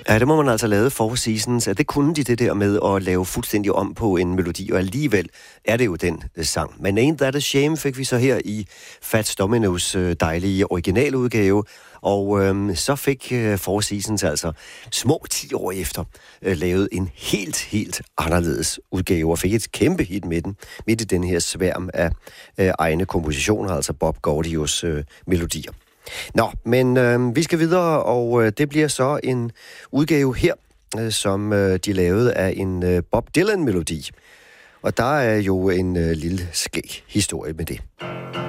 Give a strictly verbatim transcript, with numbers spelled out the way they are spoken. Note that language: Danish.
Ja, det må man altså lave Four Seasons. Ja, det kunne de det der med at lave fuldstændig om på en melodi, og alligevel er det jo den uh, sang. Men Ain't That a Shame fik vi så her i Fats Domino's uh, dejlige originaludgave, og øhm, så fik uh, Four Seasons altså små ti år efter uh, lavet en helt, helt anderledes udgave, og fik et kæmpe hit med den, midt i den her sværm af uh, egne kompositioner, altså Bob Gordios uh, melodier. Nå, men øh, vi skal videre, og øh, det bliver så en udgave her, øh, som øh, de lavede af en øh, Bob Dylan-melodi. Og der er jo en øh, lille skæg historie med det.